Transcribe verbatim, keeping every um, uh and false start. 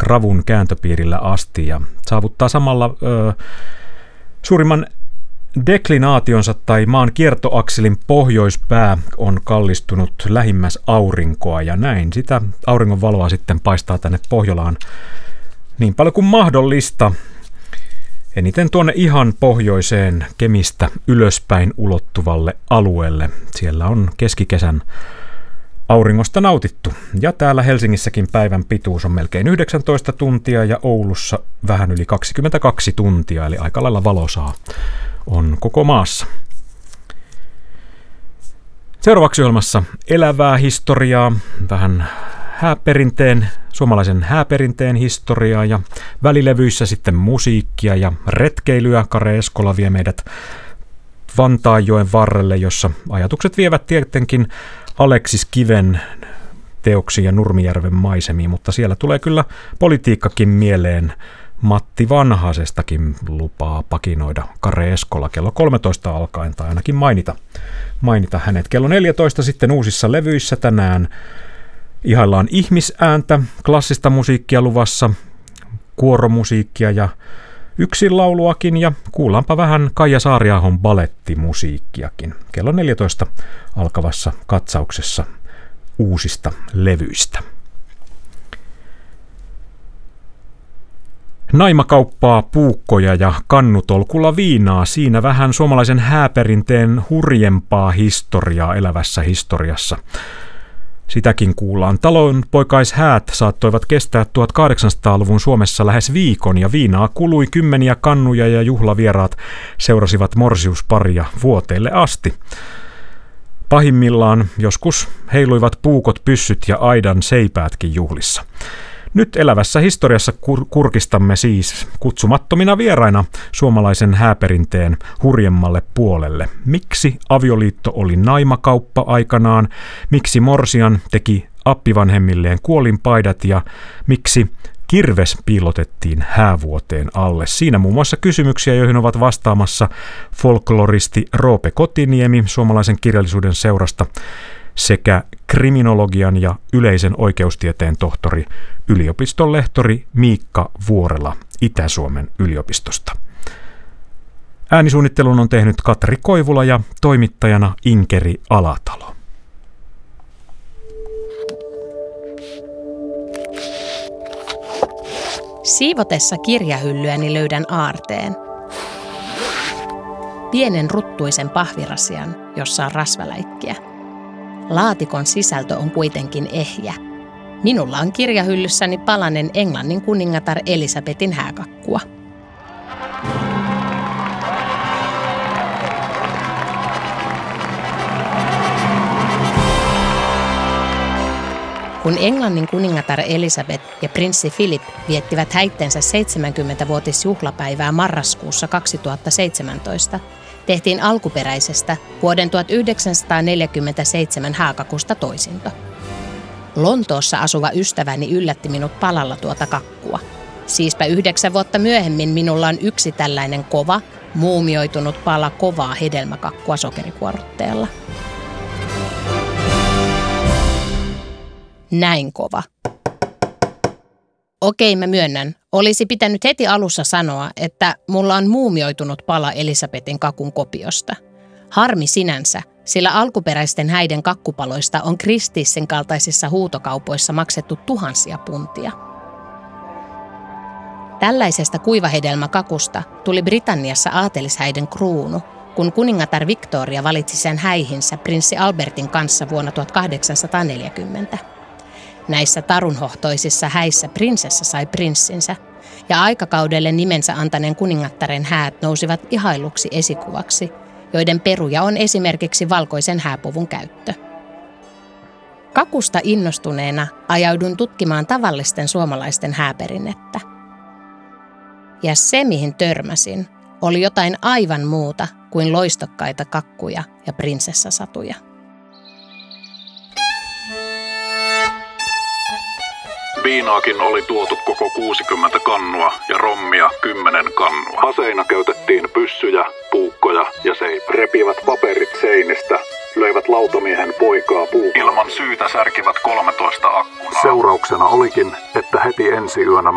Ravun kääntöpiirillä asti ja saavuttaa samalla ö, suurimman deklinaationsa tai maan kiertoakselin pohjoispää on kallistunut lähimmäs aurinkoa ja näin sitä auringon valoa sitten paistaa tänne Pohjolaan niin paljon kuin mahdollista. Eniten tuonne ihan pohjoiseen Kemistä ylöspäin ulottuvalle alueelle. Siellä on keskikesän auringosta nautittu. Ja täällä Helsingissäkin päivän pituus on melkein yhdeksäntoista tuntia ja Oulussa vähän yli kaksikymmentäkaksi tuntia, eli aika lailla valosaa on koko maassa. Seuraavaksi ohjelmassa elävää historiaa, vähän hääperinteen, suomalaisen hääperinteen historiaa ja välilevyissä sitten musiikkia ja retkeilyä. Kare Eskola vie meidät Vantaanjoen varrelle, jossa ajatukset vievät tietenkin Aleksis Kiven teoksiin ja Nurmijärven maisemiin, mutta siellä tulee kyllä politiikkakin mieleen. Matti Vanhasestakin lupaa pakinoida Kare Eskola kello kolmetoista alkaen, tai ainakin mainita, mainita hänet. Kello neljätoista sitten uusissa levyissä tänään ihaillaan ihmisääntä, klassista musiikkia luvassa, kuoromusiikkia ja yksinlauluakin, ja kuullaanpa vähän Kaija Saariahon balettimusiikkiakin kello neljätoista alkavassa katsauksessa uusista levyistä. Naimakauppaa, puukkoja ja kannutolkulla viinaa, siinä vähän suomalaisen hääperinteen hurjempaa historiaa elävässä historiassa. Sitäkin kuullaan. Talonpoikaishäät saattoivat kestää tuhatkahdeksansataaluvun Suomessa lähes viikon ja viinaa kului kymmeniä kannuja ja juhlavieraat seurasivat morsiusparia vuoteille asti. Pahimmillaan joskus heiluivat puukot, pyssyt ja aidan seipäätkin juhlissa. Nyt elävässä historiassa kur- kurkistamme siis kutsumattomina vieraina suomalaisen hääperinteen hurjemmalle puolelle. Miksi avioliitto oli naimakauppa aikanaan, miksi morsian teki appivanhemmilleen kuolinpaidat ja miksi kirves piilotettiin häävuoteen alle. Siinä muun muassa kysymyksiä, joihin ovat vastaamassa folkloristi Roope Kotiniemi suomalaisen kirjallisuuden seurasta sekä kriminologian ja yleisen oikeustieteen tohtori, yliopiston lehtori Miikka Vuorela Itä-Suomen yliopistosta. Äänisuunnittelun on tehnyt Katri Koivula ja toimittajana Inkeri Alatalo. Siivotessa kirjahyllyäni löydän aarteen. Pienen ruttuisen pahvirasian, jossa on rasvaläikkiä. Laatikon sisältö on kuitenkin ehjä. Minulla on kirjahyllyssäni palanen Englannin kuningatar Elisabetin hääkakkua. Kun Englannin kuningatar Elisabeth ja prinssi Philip viettivät häittensä seitsemänkymmentävuotisjuhlapäivää marraskuussa kaksituhattaseitsemäntoista, tehtiin alkuperäisestä vuoden tuhatyhdeksänsataaneljäkymmentäseitsemän hääkakusta toisinto. Lontoossa asuva ystäväni yllätti minut palalla tuota kakkua. Siispä yhdeksän vuotta myöhemmin minulla on yksi tällainen kova, muumioitunut pala kovaa hedelmäkakkua sokerikuorrutteella. Näin kova. Okei, mä myönnän. Olisi pitänyt heti alussa sanoa, että mulla on muumioitunut pala Elisabetin kakun kopiosta. Harmi sinänsä, sillä alkuperäisten häiden kakkupaloista on Christiesin kaltaisissa huutokaupoissa maksettu tuhansia puntia. Tällaisesta kuivahedelmäkakusta tuli Britanniassa aatelishäiden kruunu, kun kuningatar Victoria valitsi sen häihinsä prinssi Albertin kanssa vuonna tuhatkahdeksansataaneljäkymmentä. Näissä tarunhohtoisissa häissä prinsessa sai prinssinsä, ja aikakaudelle nimensä antaneen kuningattaren häät nousivat ihailuksi esikuvaksi, joiden peruja on esimerkiksi valkoisen hääpuvun käyttö. Kakusta innostuneena ajaudun tutkimaan tavallisten suomalaisten hääperinnettä. Ja se, mihin törmäsin, oli jotain aivan muuta kuin loistokkaita kakkuja ja prinsessasatuja. Viinaakin oli tuotu koko kuusikymmentä kannua ja rommia kymmenen kannua. Aseina käytettiin pyssyjä, puukkoja ja seipä. Repivät paperit seinistä, löivät lautamiehen poikaa puukolla. Ilman syytä särkivät kolmetoista akkunaa. Seurauksena olikin, että heti ensi yönä